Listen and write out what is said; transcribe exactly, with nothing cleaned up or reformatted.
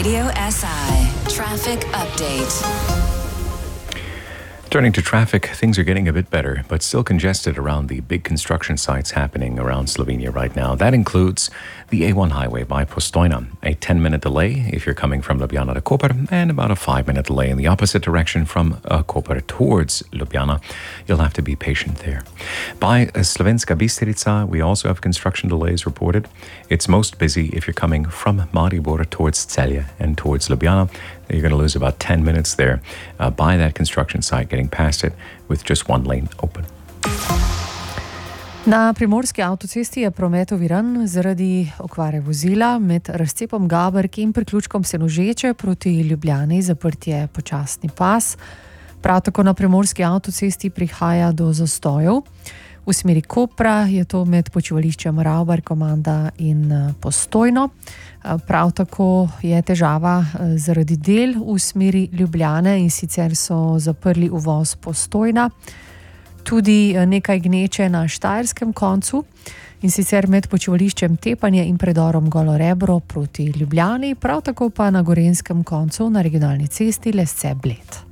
Radio S I Traffic Update. Turning to traffic, things are getting a bit better, but still congested around the big construction sites happening around Slovenia right now. That includes the A one highway by Postojna, a ten-minute delay if you're coming from Ljubljana to Koper, and about a five-minute delay in the opposite direction from uh, Koper towards Ljubljana. You'll have to be patient there. By uh, Slovenska Bistrica, we also have construction delays reported. It's most busy if you're coming from Maribor towards Celje and towards Ljubljana. You're going to lose about ten minutes there uh, by that construction site, getting past it with just one lane open. Na primorski avtocesti je promet oviran zaradi okvare vozila. Med razcepom Gaberk in priključkom Senožeče proti Ljubljani zaprt je počasni pas. Prav tako na primorski avtocesti prihaja do zastojev. V smeri Kopra je to med počivališčem Ravbar, Komanda in Postojno. Prav tako je težava zaradi del v smeri Ljubljane in sicer so zaprli uvoz Postojna. Tudi nekaj gneče na štajerskem koncu in sicer med počivališčem Tepanje in predorom Golo Rebro proti Ljubljani, prav tako pa na gorenjskem koncu na regionalni cesti Lesce Bled.